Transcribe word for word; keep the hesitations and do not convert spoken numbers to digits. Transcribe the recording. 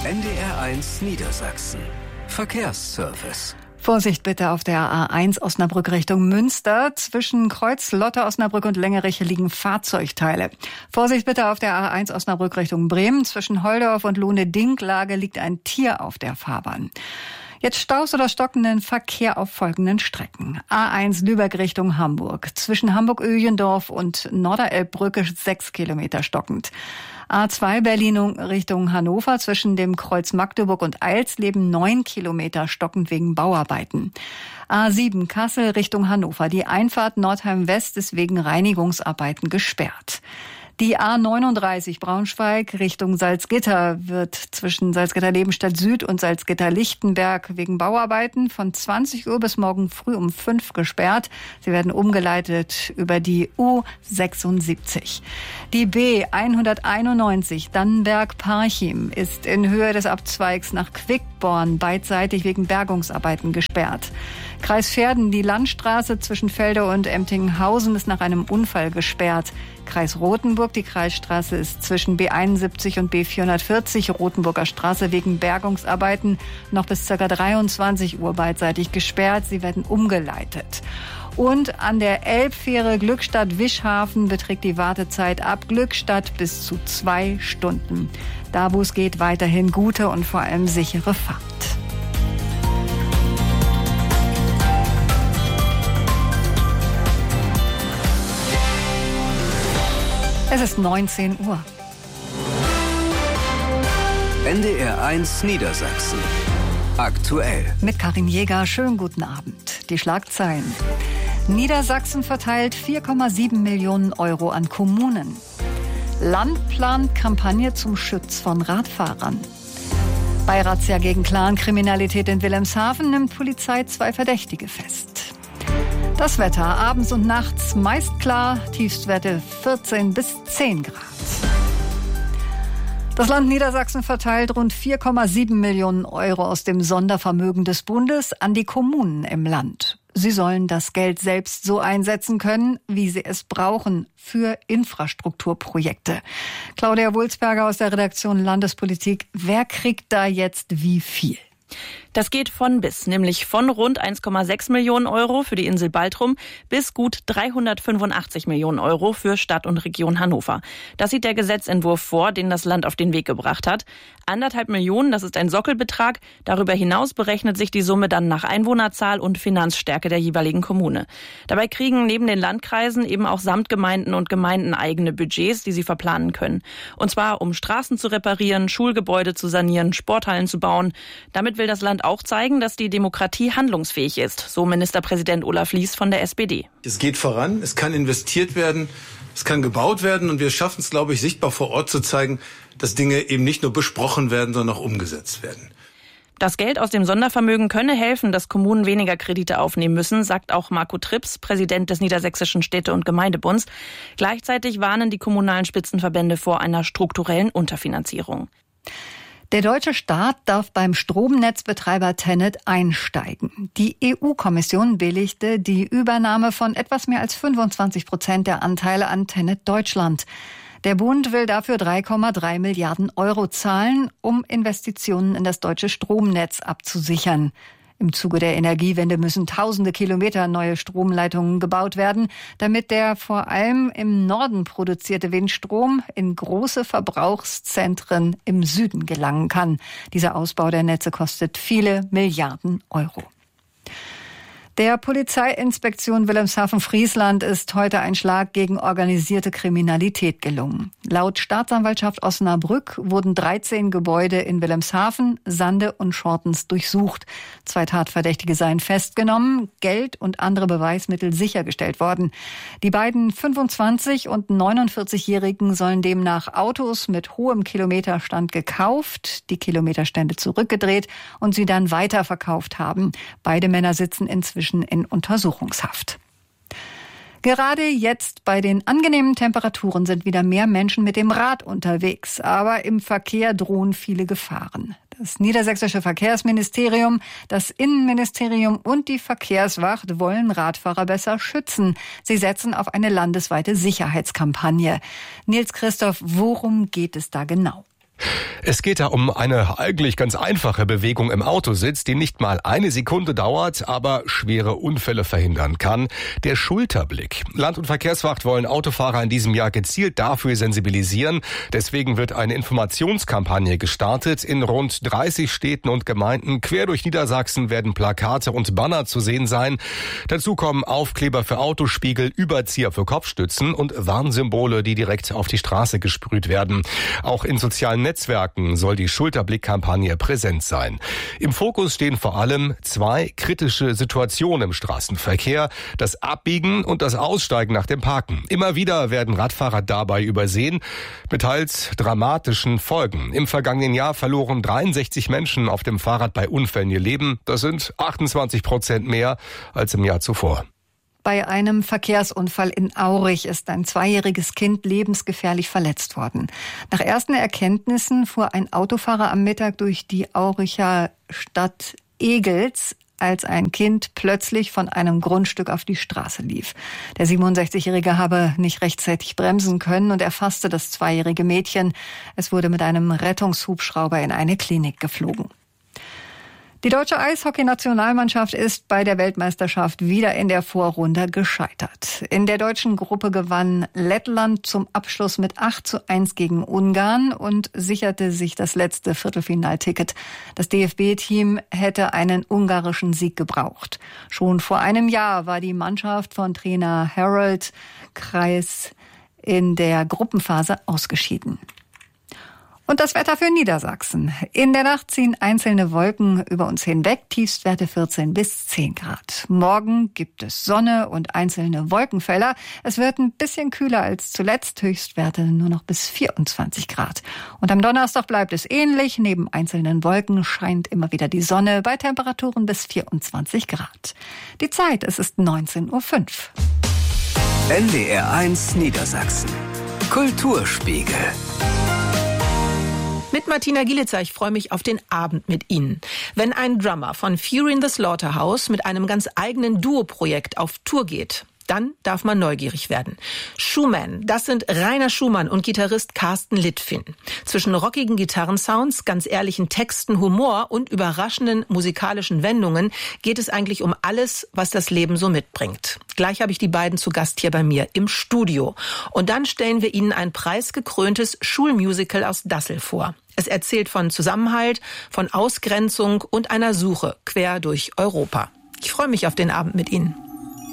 N D R eins Niedersachsen. Verkehrsservice. Vorsicht bitte auf der A eins Osnabrück Richtung Münster. Zwischen Kreuz, Lotte, Osnabrück und Längerich liegen Fahrzeugteile. Vorsicht bitte auf der A eins Osnabrück Richtung Bremen. Zwischen Holdorf und Lohne-Dinklage liegt ein Tier auf der Fahrbahn. Jetzt Staus oder stockenden Verkehr auf folgenden Strecken. A eins Lübeck Richtung Hamburg. Zwischen Hamburg-Öhlendorf und Norderelbbrücke sechs Kilometer stockend. A zwei Berlin Richtung Hannover zwischen dem Kreuz Magdeburg und Eilsleben neun Kilometer stockend wegen Bauarbeiten. A sieben Kassel Richtung Hannover. Die Einfahrt Nordheim West ist wegen Reinigungsarbeiten gesperrt. Die A neununddreißig Braunschweig Richtung Salzgitter wird zwischen Salzgitter-Lebenstadt Süd und Salzgitter-Lichtenberg wegen Bauarbeiten von zwanzig Uhr bis morgen früh um fünf gesperrt. Sie werden umgeleitet über die U sechsundsiebzig. Die B hunderteinundneunzig Dannenberg-Parchim ist in Höhe des Abzweigs nach Quickborn beidseitig wegen Bergungsarbeiten gesperrt. Kreis Verden, die Landstraße zwischen Felde und Emtinghausen ist nach einem Unfall gesperrt. Kreis Rothenburg, die Kreisstraße ist zwischen B einundsiebzig und B vierhundertvierzig Rothenburger Straße wegen Bergungsarbeiten noch bis ca. dreiundzwanzig Uhr beidseitig gesperrt. Sie werden umgeleitet. Und an der Elbfähre Glückstadt-Wischhafen beträgt die Wartezeit ab Glückstadt bis zu zwei Stunden. Da, wo es geht, weiterhin gute und vor allem sichere Fahrt. Es ist neunzehn Uhr. N D R eins Niedersachsen. Aktuell. Mit Karin Jäger, schönen guten Abend. Die Schlagzeilen. Niedersachsen verteilt vier Komma sieben Millionen Euro an Kommunen. Land plant Kampagne zum Schutz von Radfahrern. Bei Razzia gegen Clankriminalität in Wilhelmshaven nimmt Polizei zwei Verdächtige fest. Das Wetter abends und nachts meist klar, Tiefstwerte vierzehn bis zehn Grad. Das Land Niedersachsen verteilt rund vier Komma sieben Millionen Euro aus dem Sondervermögen des Bundes an die Kommunen im Land. Sie sollen das Geld selbst so einsetzen können, wie sie es brauchen, für Infrastrukturprojekte. Claudia Wulsberger aus der Redaktion Landespolitik. Wer kriegt da jetzt wie viel? Das geht von bis, nämlich von rund eins Komma sechs Millionen Euro für die Insel Baltrum bis gut dreihundertfünfundachtzig Millionen Euro für Stadt und Region Hannover. Das sieht der Gesetzentwurf vor, den das Land auf den Weg gebracht hat. Anderthalb Millionen, das ist ein Sockelbetrag. Darüber hinaus berechnet sich die Summe dann nach Einwohnerzahl und Finanzstärke der jeweiligen Kommune. Dabei kriegen neben den Landkreisen eben auch Samtgemeinden und Gemeinden eigene Budgets, die sie verplanen können. Und zwar, um Straßen zu reparieren, Schulgebäude zu sanieren, Sporthallen zu bauen. Damit will das Land auch zeigen, dass die Demokratie handlungsfähig ist, so Ministerpräsident Olaf Lies von der S P D. Es geht voran, es kann investiert werden, es kann gebaut werden und wir schaffen es, glaube ich, sichtbar vor Ort zu zeigen, dass Dinge eben nicht nur besprochen werden, sondern auch umgesetzt werden. Das Geld aus dem Sondervermögen könne helfen, dass Kommunen weniger Kredite aufnehmen müssen, sagt auch Marco Trips, Präsident des Niedersächsischen Städte- und Gemeindebunds. Gleichzeitig warnen die kommunalen Spitzenverbände vor einer strukturellen Unterfinanzierung. Der deutsche Staat darf beim Stromnetzbetreiber TenneT einsteigen. Die E U-Kommission billigte die Übernahme von etwas mehr als fünfundzwanzig Prozent der Anteile an TenneT Deutschland. Der Bund will dafür drei Komma drei Milliarden Euro zahlen, um Investitionen in das deutsche Stromnetz abzusichern. Im Zuge der Energiewende müssen tausende Kilometer neue Stromleitungen gebaut werden, damit der vor allem im Norden produzierte Windstrom in große Verbrauchszentren im Süden gelangen kann. Dieser Ausbau der Netze kostet viele Milliarden Euro. Der Polizeiinspektion Wilhelmshaven-Friesland ist heute ein Schlag gegen organisierte Kriminalität gelungen. Laut Staatsanwaltschaft Osnabrück wurden dreizehn Gebäude in Wilhelmshaven, Sande und Schortens durchsucht. Zwei Tatverdächtige seien festgenommen, Geld und andere Beweismittel sichergestellt worden. Die beiden fünfundzwanzig- und neunundvierzig-Jährigen sollen demnach Autos mit hohem Kilometerstand gekauft, die Kilometerstände zurückgedreht und sie dann weiterverkauft haben. Beide Männer sitzen inzwischen in Untersuchungshaft. Gerade jetzt bei den angenehmen Temperaturen sind wieder mehr Menschen mit dem Rad unterwegs. Aber im Verkehr drohen viele Gefahren. Das Niedersächsische Verkehrsministerium, das Innenministerium und die Verkehrswacht wollen Radfahrer besser schützen. Sie setzen auf eine landesweite Sicherheitskampagne. Nils Christoph, worum geht es da genau? Es geht da um eine eigentlich ganz einfache Bewegung im Autositz, die nicht mal eine Sekunde dauert, aber schwere Unfälle verhindern kann. Der Schulterblick. Land- und Verkehrswacht wollen Autofahrer in diesem Jahr gezielt dafür sensibilisieren. Deswegen wird eine Informationskampagne gestartet. In rund dreißig Städten und Gemeinden quer durch Niedersachsen werden Plakate und Banner zu sehen sein. Dazu kommen Aufkleber für Autospiegel, Überzieher für Kopfstützen und Warnsymbole, die direkt auf die Straße gesprüht werden. Auch in sozialen Netzwerken soll die Schulterblick-Kampagne präsent sein. Im Fokus stehen vor allem zwei kritische Situationen im Straßenverkehr: das Abbiegen und das Aussteigen nach dem Parken. Immer wieder werden Radfahrer dabei übersehen, mit teils dramatischen Folgen. Im vergangenen Jahr verloren dreiundsechzig Menschen auf dem Fahrrad bei Unfällen ihr Leben. Das sind achtundzwanzig Prozent mehr als im Jahr zuvor. Bei einem Verkehrsunfall in Aurich ist ein zweijähriges Kind lebensgefährlich verletzt worden. Nach ersten Erkenntnissen fuhr ein Autofahrer am Mittag durch die Auricher Stadt Egels, als ein Kind plötzlich von einem Grundstück auf die Straße lief. Der siebenundsechzigjährige habe nicht rechtzeitig bremsen können und erfasste das zweijährige Mädchen. Es wurde mit einem Rettungshubschrauber in eine Klinik geflogen. Die deutsche Eishockey-Nationalmannschaft ist bei der Weltmeisterschaft wieder in der Vorrunde gescheitert. In der deutschen Gruppe gewann Lettland zum Abschluss mit acht zu eins gegen Ungarn und sicherte sich das letzte Viertelfinalticket. Das D F B-Team hätte einen ungarischen Sieg gebraucht. Schon vor einem Jahr war die Mannschaft von Trainer Harold Kreis in der Gruppenphase ausgeschieden. Und das Wetter für Niedersachsen. In der Nacht ziehen einzelne Wolken über uns hinweg, Tiefstwerte vierzehn bis zehn Grad. Morgen gibt es Sonne und einzelne Wolkenfelder. Es wird ein bisschen kühler als zuletzt, Höchstwerte nur noch bis vierundzwanzig Grad. Und am Donnerstag bleibt es ähnlich. Neben einzelnen Wolken scheint immer wieder die Sonne bei Temperaturen bis vierundzwanzig Grad. Die Zeit, es ist neunzehn Uhr fünf. N D R eins Niedersachsen. Kulturspiegel. Mit Martina Gielitzer, ich freue mich auf den Abend mit Ihnen. Wenn ein Drummer von Fury in the Slaughterhouse mit einem ganz eigenen Duo-Projekt auf Tour geht, dann darf man neugierig werden. Schumann, das sind Rainer Schumann und Gitarrist Carsten Littfin. Zwischen rockigen Gitarrensounds, ganz ehrlichen Texten, Humor und überraschenden musikalischen Wendungen geht es eigentlich um alles, was das Leben so mitbringt. Gleich habe ich die beiden zu Gast hier bei mir im Studio. Und dann stellen wir Ihnen ein preisgekröntes Schulmusical aus Dassel vor. Es erzählt von Zusammenhalt, von Ausgrenzung und einer Suche quer durch Europa. Ich freue mich auf den Abend mit Ihnen.